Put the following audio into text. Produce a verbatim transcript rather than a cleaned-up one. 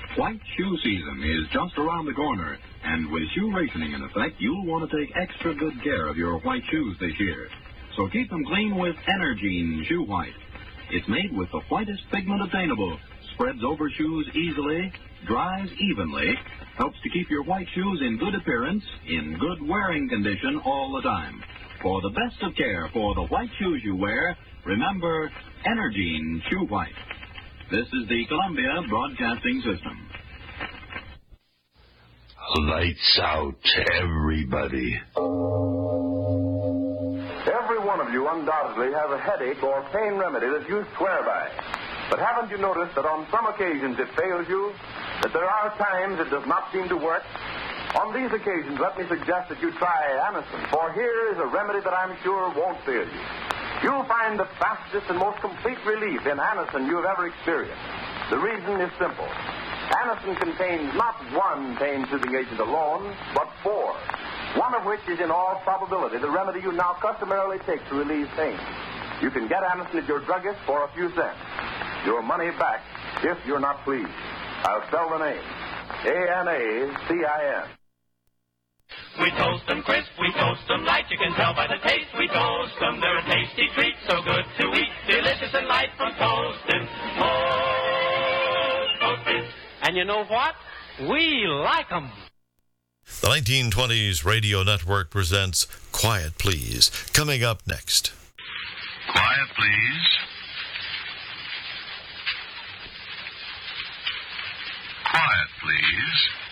White shoe season is just around the corner, and with shoe rationing in effect, you'll want to take extra good care of your white shoes this year. So keep them clean with Energine Shoe White. It's made with the whitest pigment obtainable, spreads over shoes easily, dries evenly, helps to keep your white shoes in good appearance, in good wearing condition all the time. For the best of care for the white shoes you wear, remember Energine Shoe White. This is the Columbia Broadcasting System. Lights out, everybody. Every one of you undoubtedly has a headache or pain remedy that you swear by. But haven't you noticed that on some occasions it fails you? That there are times it does not seem to work? On these occasions, let me suggest that you try Anacin, for here is a remedy that I'm sure won't fail you. You'll find the fastest and most complete relief in Anacin you have ever experienced. The reason is simple. Anacin contains not one pain-soothing agent alone, but four, one of which is in all probability the remedy you now customarily take to relieve pain. You can get Anacin at your druggist for a few cents. Your money back if you're not pleased. I'll spell the name. A N A C I N. We toast them crisp, we toast them light, you can tell by the taste. We toast them, they're a tasty treat, so good to eat, delicious and light from toasting. Toast, toasted. And you know what? We like 'em. The nineteen twenties Radio Network presents Quiet Please, coming up next. Quiet, please. Quiet, please.